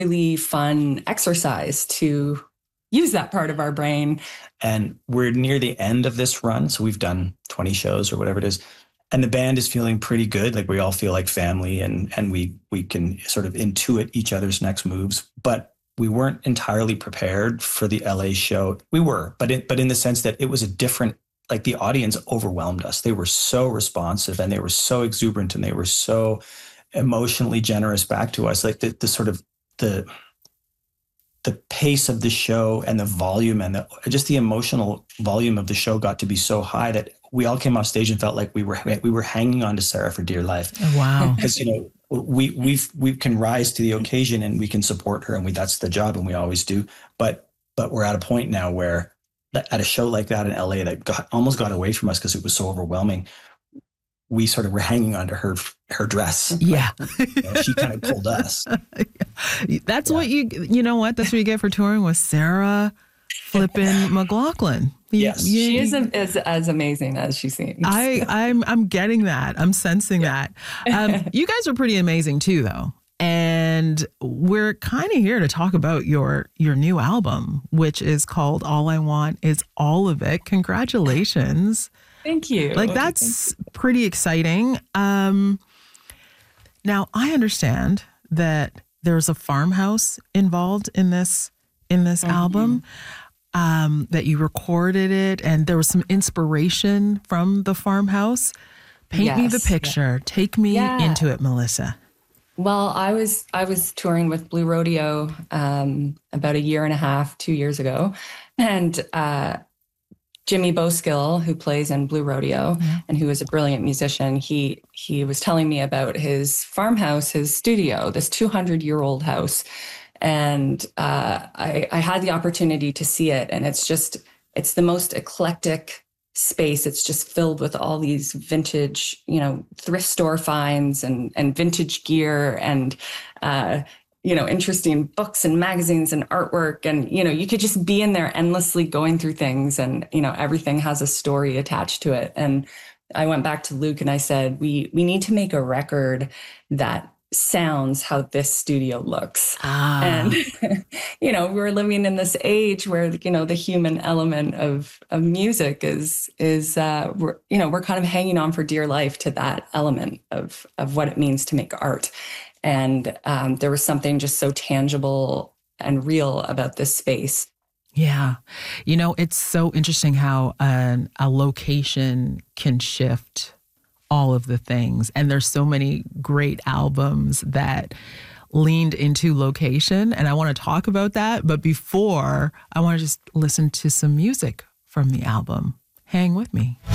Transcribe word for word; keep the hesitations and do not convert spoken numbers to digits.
really fun exercise to use that part of our brain. And we're near the end of this run. So we've done twenty shows or whatever it is. And the band is feeling pretty good. Like we all feel like family, and, and we, we can sort of intuit each other's next moves. But we weren't entirely prepared for the L A show. We were, but it, but in the sense that it was a different, like the audience overwhelmed us. They were so responsive and they were so exuberant and they were so emotionally generous back to us. Like the, the sort of the, the pace of the show and the volume and the, just the emotional volume of the show got to be so high that we all came off stage and felt like we were we were hanging on to Sarah for dear life. Oh, wow! Because you know we we've we can rise to the occasion and we can support her, and we that's the job, and we always do. But but we're at a point now where at a show like that in L A that got almost got away from us because it was so overwhelming. We sort of were hanging onto her her dress. Yeah, you know, she kind of pulled us. That's yeah. what you you know what that's what you get for touring with Sarah flippin' McLachlan. You, yes, you, she is as, as amazing as she seems. I I'm I'm getting that. I'm sensing yeah. that. Um, you guys are pretty amazing too, though. And we're kind of here to talk about your your new album, which is called All I Want Is All of It. Congratulations. Thank you. Like, that's pretty exciting. Um, now, I understand that there's a farmhouse involved in this in this mm-hmm. album, um, that you recorded it, and there was some inspiration from the farmhouse. Paint yes. me the picture. Yeah. Take me yeah. into it, Melissa. Well, I was I was touring with Blue Rodeo um, about a year and a half, two years ago, and uh, Jimmy Boskill, who plays in Blue Rodeo yeah. and who is a brilliant musician, he he was telling me about his farmhouse, his studio, this two hundred year old house, and uh, I, I had the opportunity to see it, and it's just it's the most eclectic space. It's just filled with all these vintage, you know, thrift store finds and and vintage gear and uh, you know, interesting books and magazines and artwork. And, you know, you could just be in there endlessly going through things, and, you know, everything has a story attached to it. And I went back to Luke and I said, we we need to make a record that sounds how this studio looks. Ah. And, you know, we're living in this age where, you know, the human element of, of music is, is, uh, we're, you know, we're kind of hanging on for dear life to that element of, of what it means to make art. And um, there was something just so tangible and real about this space. Yeah. You know, it's so interesting how an, a location can shift all of the things. And there's so many great albums that leaned into location. And I want to talk about that. But before, I want to just listen to some music from the album. Hang with me.